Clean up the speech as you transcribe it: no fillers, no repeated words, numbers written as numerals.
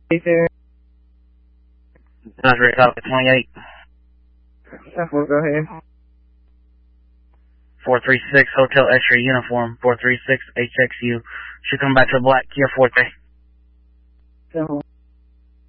Dodge Copy 28. 10-4, go ahead. 436 Hotel X-ray uniform. 436 HXU. Should come back to a black Kia Forte. 10-4.